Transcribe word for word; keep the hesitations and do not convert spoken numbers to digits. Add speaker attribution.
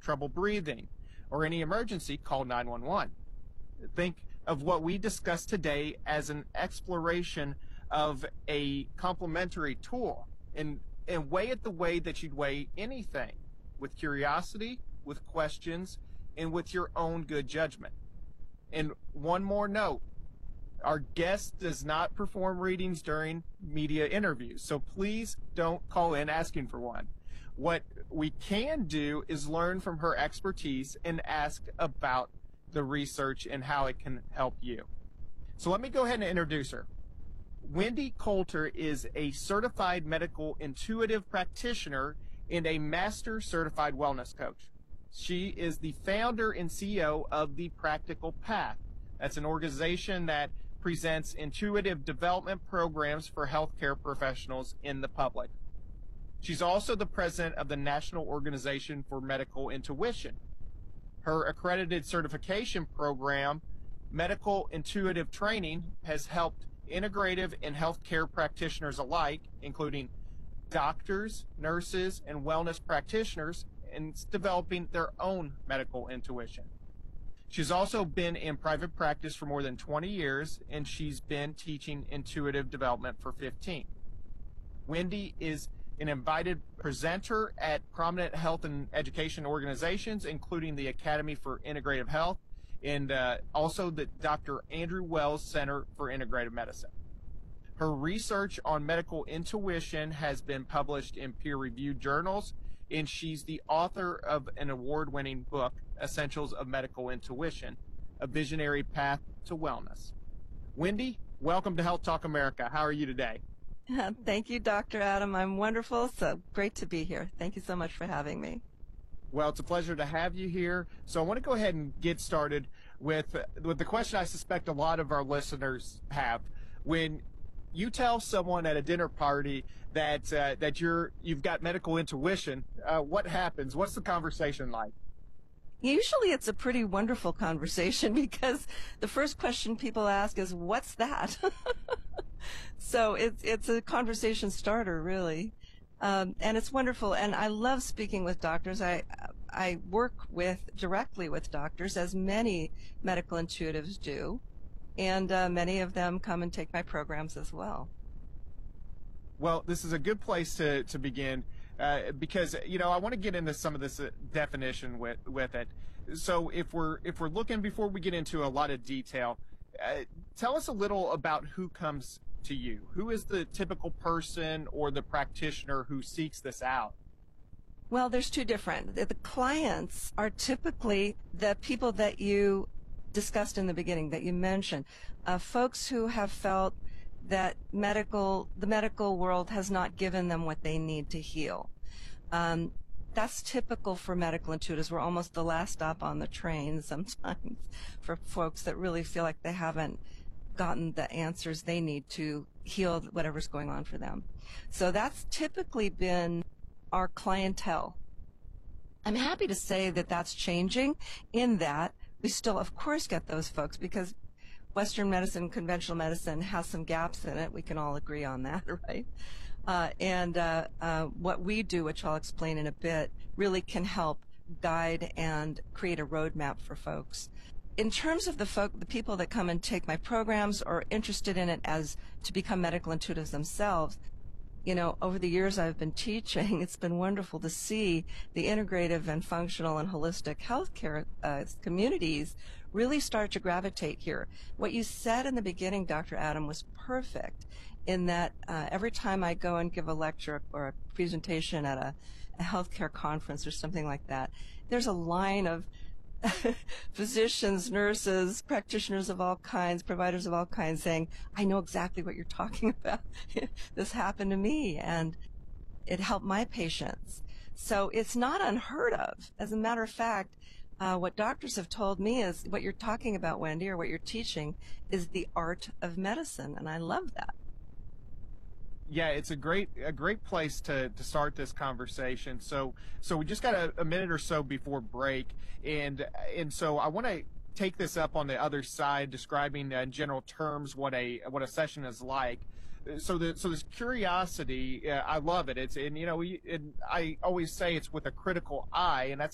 Speaker 1: trouble breathing or any emergency, call nine one one. Think of what we discussed today as an exploration of a complementary tool, and, and weigh it the way that you'd weigh anything, with curiosity, with questions, and with your own good judgment. And one more note, our guest does not perform readings during media interviews, so please don't call in asking for one. What we can do is learn from her expertise and ask about the research and how it can help you. So let me go ahead and introduce her. Wendy Coulter is a certified medical intuitive practitioner and a master certified wellness coach. She is the founder and C E O of The Practical Path. That's an organization that presents intuitive development programs for healthcare professionals in the public. She's also the president of the National Organization for Medical Intuition. Her accredited certification program, Medical Intuitive Training, has helped integrative and healthcare practitioners alike, including doctors, nurses, and wellness practitioners, in developing their own medical intuition. She's also been in private practice for more than twenty years, and she's been teaching intuitive development for fifteen. Wendy is an invited presenter at prominent health and education organizations, including the Academy for Integrative Health and uh, also the Doctor Andrew Wells Center for Integrative Medicine. Her research on medical intuition has been published in peer-reviewed journals, and she's the author of an award-winning book, Essentials of Medical Intuition, A Visionary Path to Wellness. Wendy, welcome to Health Talk America. How are you today?
Speaker 2: Thank you, Doctor Adam. I'm wonderful. So great to be here. Thank you so much for having me.
Speaker 1: Well, it's a pleasure to have you here. So I want to go ahead and get started with, with the question I suspect a lot of our listeners have. When you tell someone at a dinner party that uh, that you're you've got medical intuition, uh, what happens? What's the conversation like?
Speaker 2: Usually it's a pretty wonderful conversation because the first question people ask is, what's that? So it's it's a conversation starter, really. Um, and it's wonderful. And I love speaking with doctors. I I work with directly with doctors, as many medical intuitives do. And uh, many of them come and take my programs as well.
Speaker 1: Well, this is a good place to, to begin uh, because, you know, I want to get into some of this uh, definition with, with it. So if we're, if we're looking, before we get into a lot of detail, uh, tell us a little about who comes to you. Who is the typical person or the practitioner who seeks this out?
Speaker 2: Well, there's two different. The clients are typically the people that you discussed in the beginning, that you mentioned, uh, folks who have felt that medical, the medical world has not given them what they need to heal. Um, that's typical for medical intuitives. We're almost the last stop on the train sometimes for folks that really feel like they haven't gotten the answers they need to heal whatever's going on for them. So that's typically been our clientele. I'm happy to say that that's changing, in that we still, of course, get those folks because Western medicine, conventional medicine has some gaps in it. We can all agree on that, right? Uh, and uh, uh, what we do, which I'll explain in a bit, really can help guide and create a roadmap for folks. In terms of the folk, the people that come and take my programs or are interested in it as to become medical intuitives themselves, you know, over the years I've been teaching, it's been wonderful to see the integrative and functional and holistic healthcare uh, communities really start to gravitate here. What you said in the beginning, Doctor Adam, was perfect in that uh, every time I go and give a lecture or a presentation at a, a healthcare conference or something like that, there's a line of physicians, nurses, practitioners of all kinds, providers of all kinds saying, I know exactly what you're talking about. This happened to me and it helped my patients. So it's not unheard of. As a matter of fact, uh, what doctors have told me is what you're talking about, Wendy, or what you're teaching is the art of medicine. And I love that.
Speaker 1: Yeah, it's a great a great place to, to start this conversation. So so we just got a, a minute or so before break, and and so I want to take this up on the other side, describing uh, in general terms what a what a session is like. So the so this curiosity, uh, I love it. It's and you know we, and I always say it's with a critical eye, and that's